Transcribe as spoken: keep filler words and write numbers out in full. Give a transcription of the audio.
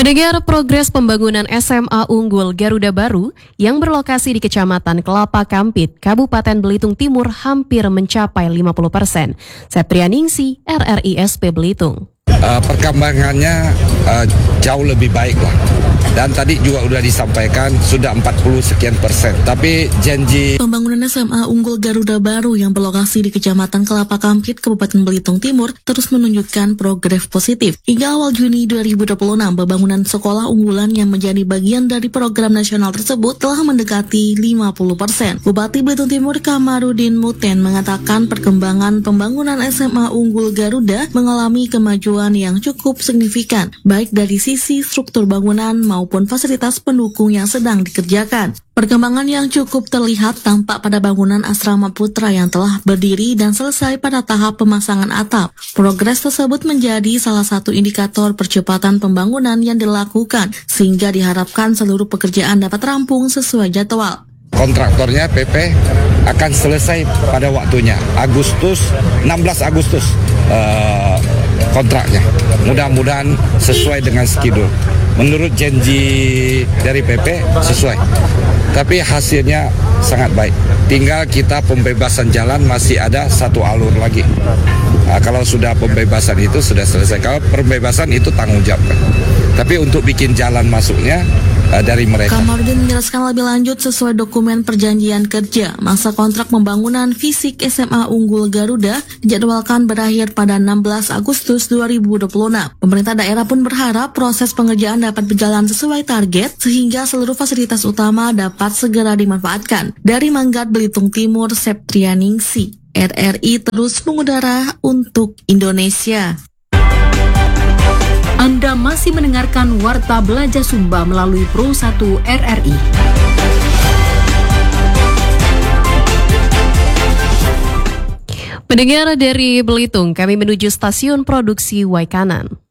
Pendengar, progres pembangunan S M A Unggul Garuda Baru yang berlokasi di Kecamatan Kelapa Kampit, Kabupaten Belitung Timur hampir mencapai lima puluh persen. Septrianingsi, R R I S P Belitung. Uh, perkembangannya uh, jauh lebih baik lah. Dan tadi juga sudah disampaikan sudah empat puluh sekian persen. Tapi janji pembangunan S M A Unggul Garuda Baru yang berlokasi di Kecamatan Kelapa Kampit, Kabupaten Belitung Timur terus menunjukkan progres positif. Hingga awal Juni dua ribu dua puluh enam, pembangunan sekolah unggulan yang menjadi bagian dari program nasional tersebut telah mendekati lima puluh persen. Bupati Belitung Timur Kamarudin Muten mengatakan perkembangan pembangunan S M A Unggul Garuda mengalami kemajuan yang cukup signifikan, baik dari sisi struktur bangunan maupun fasilitas pendukung yang sedang dikerjakan. Perkembangan yang cukup terlihat tampak pada bangunan asrama putra yang telah berdiri dan selesai pada tahap pemasangan atap. Progres tersebut menjadi salah satu indikator percepatan pembangunan yang dilakukan, sehingga diharapkan seluruh pekerjaan dapat rampung sesuai jadwal. Kontraktornya P P akan selesai pada waktunya, Agustus, enam belas Agustus uh, kontraknya. Mudah-mudahan sesuai dengan schedule. Menurut janji dari P P sesuai, tapi hasilnya sangat baik. Tinggal kita pembebasan jalan masih ada satu alur lagi. Nah, kalau sudah pembebasan itu sudah selesai. Kalau pembebasan itu tanggung jawab. Tapi untuk bikin jalan masuknya uh, dari mereka. Kamarudin menjelaskan lebih lanjut sesuai dokumen perjanjian kerja, masa kontrak pembangunan fisik S M A Unggul Garuda dijadwalkan berakhir pada enam belas Agustus dua ribu dua puluh enam. Pemerintah daerah pun berharap proses pengerjaan dapat berjalan sesuai target sehingga seluruh fasilitas utama dapat segera dimanfaatkan. Dari Manggat, Belitung Timur, Septrianingsi, R R I terus mengudara untuk Indonesia. Anda masih mendengarkan Warta Belajar Sumba melalui Pro satu R R I. Pendengar dari Belitung, kami menuju stasiun produksi Waikanan.